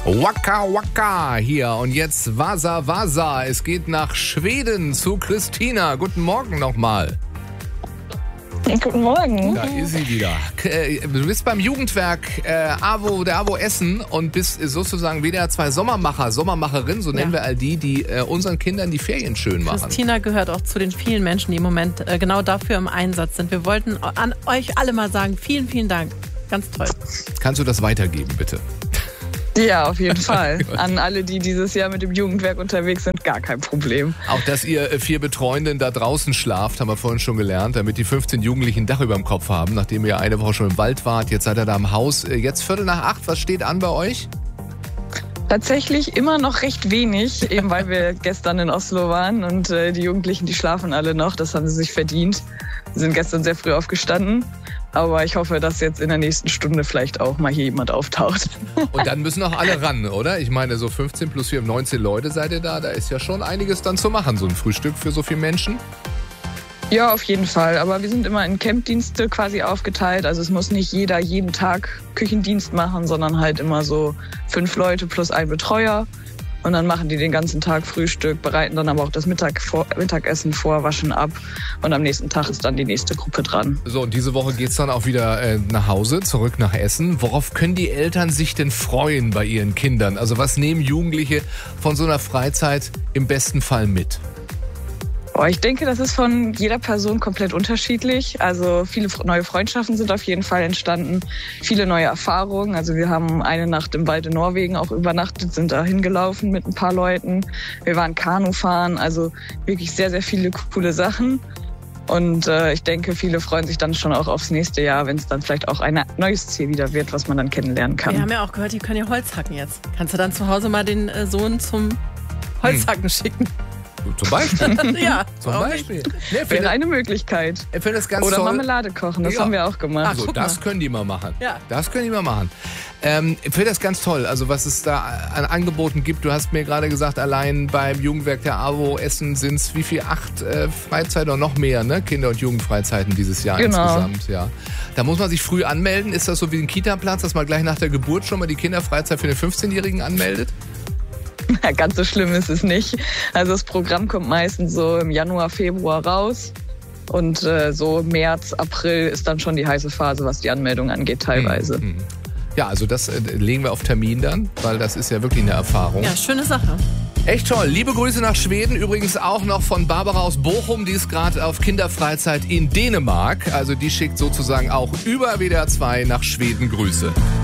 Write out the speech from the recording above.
Waka Waka hier und jetzt Vasa Vasa. Es geht nach Schweden zu Christina. Guten Morgen nochmal. Guten Morgen. Da ist sie wieder. Du bist beim Jugendwerk der AWO Essen und bist sozusagen WDR 2 Sommermacherin, so nennen wir all die unseren Kindern die Ferien schön machen. Christina gehört auch zu den vielen Menschen, die im Moment genau dafür im Einsatz sind. Wir wollten an euch alle mal sagen, vielen, vielen Dank. Ganz toll. Kannst du das weitergeben, bitte? Ja, auf jeden Fall. An alle, die dieses Jahr mit dem Jugendwerk unterwegs sind, gar kein Problem. Auch, dass ihr 4 Betreuenden da draußen schlaft, haben wir vorhin schon gelernt, damit die 15 Jugendlichen ein Dach über dem Kopf haben, nachdem ihr eine Woche schon im Wald wart. Jetzt seid ihr da im Haus. Jetzt 7:45, was steht an bei euch? Tatsächlich immer noch recht wenig, eben weil wir gestern in Oslo waren und die Jugendlichen, die schlafen alle noch. Das haben sie sich verdient. Sie sind gestern sehr früh aufgestanden. Aber ich hoffe, dass jetzt in der nächsten Stunde vielleicht auch mal hier jemand auftaucht. Und dann müssen auch alle ran, oder? Ich meine, so 15 plus 4, 19 Leute seid ihr da. Da ist ja schon einiges dann zu machen, so ein Frühstück für so viele Menschen. Ja, auf jeden Fall. Aber wir sind immer in Campdienste quasi aufgeteilt. Also es muss nicht jeder jeden Tag Küchendienst machen, sondern halt immer so 5 Leute plus ein Betreuer. Und dann machen die den ganzen Tag Frühstück, bereiten dann aber auch das Mittagessen vor, waschen ab. Und am nächsten Tag ist dann die nächste Gruppe dran. So, und diese Woche geht's dann auch wieder nach Hause, zurück nach Essen. Worauf können die Eltern sich denn freuen bei ihren Kindern? Also was nehmen Jugendliche von so einer Freizeit im besten Fall mit? Ich denke, das ist von jeder Person komplett unterschiedlich. Also viele neue Freundschaften sind auf jeden Fall entstanden, viele neue Erfahrungen. Also wir haben eine Nacht im Wald in Norwegen auch übernachtet, sind da hingelaufen mit ein paar Leuten. Wir waren Kanu fahren, also wirklich sehr, sehr viele coole Sachen. Und ich denke, viele freuen sich dann schon auch aufs nächste Jahr, wenn es dann vielleicht auch ein neues Ziel wieder wird, was man dann kennenlernen kann. Wir haben ja auch gehört, die können ja Holz hacken jetzt. Kannst du dann zu Hause mal den Sohn zum Holzhacken schicken? Zum Beispiel? Ja, zum Beispiel. Wäre eine Möglichkeit. Ich finde das ganz Oder toll. Marmelade kochen, das haben wir auch gemacht. Also das können die mal machen. Ja. Das können die mal machen. Ich finde das ganz toll, also was es da an Angeboten gibt. Du hast mir gerade gesagt, allein beim Jugendwerk der AWO Essen sind es wie viel? 8 Freizeit oder noch mehr, ne? Kinder- und Jugendfreizeiten dieses Jahr insgesamt. Ja. Da muss man sich früh anmelden. Ist das so wie ein Kita-Platz, dass man gleich nach der Geburt schon mal die Kinderfreizeit für den 15-Jährigen anmeldet? Ja, ganz so schlimm ist es nicht. Also das Programm kommt meistens so im Januar, Februar raus. Und so März, April ist dann schon die heiße Phase, was die Anmeldung angeht teilweise. Ja, also das legen wir auf Termin dann, weil das ist ja wirklich eine Erfahrung. Ja, schöne Sache. Echt toll. Liebe Grüße nach Schweden. Übrigens auch noch von Barbara aus Bochum. Die ist gerade auf Kinderfreizeit in Dänemark. Also die schickt sozusagen auch über WDR 2 nach Schweden Grüße.